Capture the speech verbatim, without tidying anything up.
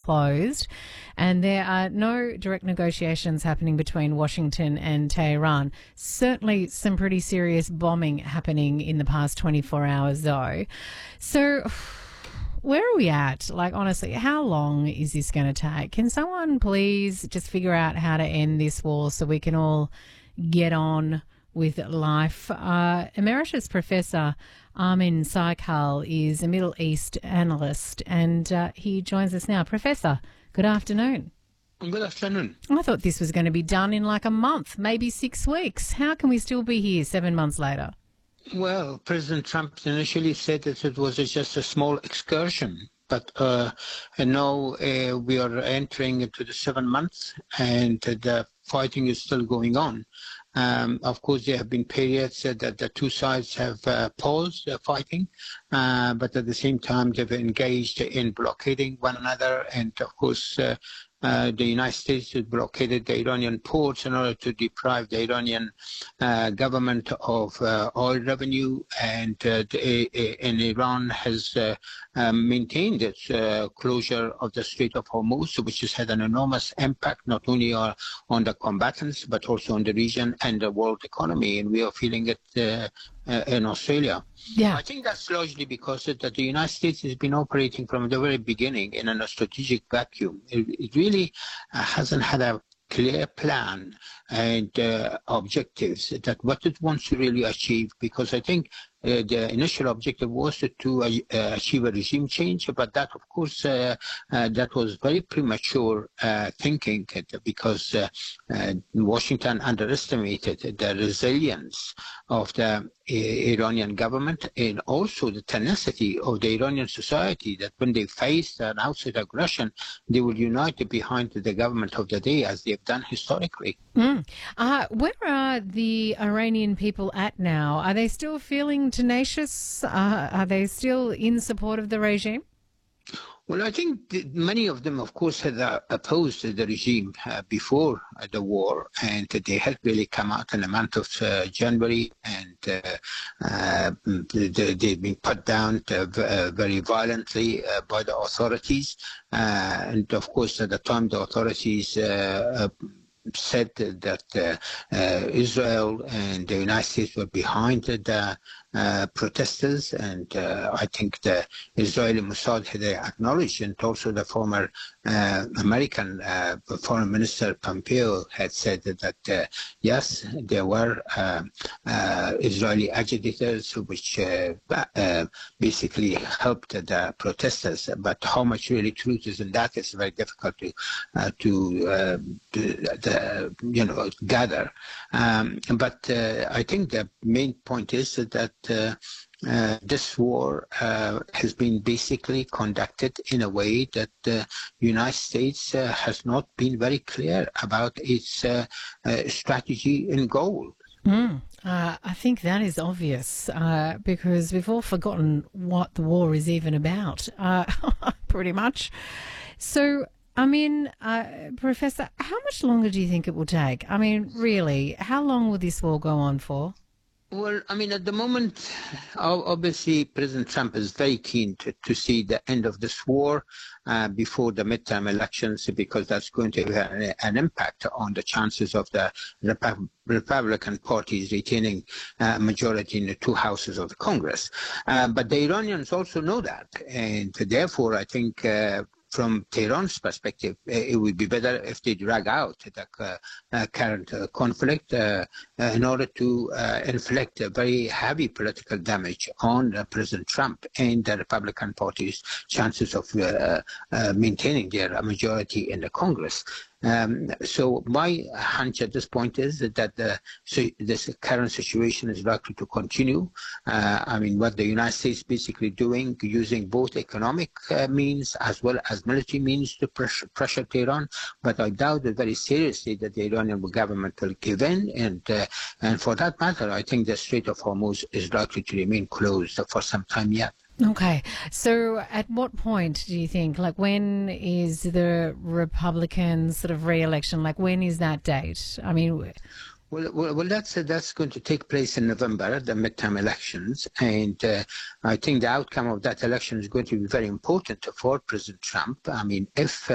closed, and there are no direct negotiations happening between Washington and Tehran. Certainly some pretty serious bombing happening in the past twenty-four hours, though. So where are we at? Like, honestly, how long is this going to take? Can someone please just figure out how to end this war so we can all get on with life? Uh, Emeritus Professor Armin Saikal is a Middle East analyst, and uh, he joins us now. Professor, good afternoon. Good afternoon. I thought this was going to be done in like a month, maybe six weeks. How can we still be here seven months later? Well, President Trump initially said that it was just a small excursion, but uh, now uh, we are entering into the seven months, and uh, the fighting is still going on. Um, of course, there have been periods uh, that the two sides have uh, paused uh, fighting, uh, but at the same time they've engaged in blockading one another, and of course uh, Uh, the United States has blockaded the Iranian ports in order to deprive the Iranian uh, government of uh, oil revenue, and uh, the, uh, and Iran has uh, um, maintained its uh, closure of the Strait of Hormuz, which has had an enormous impact not only on, on the combatants but also on the region and the world economy, and we are feeling it uh, uh, in Australia. Yeah. I think that's largely because that the United States has been operating from the very beginning in a strategic vacuum. It, it really uh, hasn't had a clear plan and uh, objectives that what it wants to really achieve, because I think uh, the initial objective was to, to uh, achieve a regime change, but that of course uh, uh, that was very premature uh, thinking, because uh, uh, Washington underestimated the resilience of the Iranian government and also the tenacity of the Iranian society, that when they faced an outside aggression, they will unite behind the government of the day, as they've done historically. Mm. Uh, where are the Iranian people at now? Are they still feeling tenacious? Uh, are they still in support of the regime? Well, I think that many of them, of course, had uh, opposed the regime uh, before uh, the war, and they had really come out in the month of uh, January, and uh, uh, they, they've been put down to, uh, very violently uh, by the authorities. Uh, and, of course, at the time, the authorities uh, uh, said that uh, uh, Israel and the United States were behind the uh, protesters, and uh, I think the Israeli Mossad had acknowledged, and also the former uh, American uh, Foreign Minister Pompeo had said that uh, yes, there were uh, uh, Israeli agitators which uh, uh, basically helped the protesters, but how much really truth is in that is very difficult to uh, to, uh, to the, you know gather. Um, but uh, I think the main point is that Uh, uh, this war uh, has been basically conducted in a way that the United States uh, has not been very clear about its uh, uh, strategy and goal. Mm. Uh, I think that is obvious uh, because we've all forgotten what the war is even about, uh, pretty much. So, I mean, uh, Professor, how much longer do you think it will take? I mean, really, how long will this war go on for? Well, I mean, at the moment, obviously, President Trump is very keen to, to see the end of this war uh, before the midterm elections, because that's going to have an, an impact on the chances of the Rep- Republican parties retaining a uh, majority in the two houses of the Congress. Uh, but the Iranians also know that, and therefore, I think uh, from Tehran's perspective, it would be better if they drag out the uh, uh, current uh, conflict uh, uh, in order to uh, inflict a very heavy political damage on uh, President Trump and the Republican Party's chances of uh, uh, maintaining their majority in the Congress. Um, so my hunch at this point is that, that the, so this current situation is likely to continue. Uh, I mean, what the United States basically doing, using both economic uh, means as well as military means to pressure, pressure Tehran. But I doubt that very seriously that the Iranian government will give in. And, uh, and for that matter, I think the Strait of Hormuz is likely to remain closed for some time yet. Okay. So at what point do you think, like when is the Republican sort of re-election? Like when is that date? I mean... Well, well, well that's uh, that's going to take place in November, the midterm elections, and uh, I think the outcome of that election is going to be very important for President Trump. I mean, if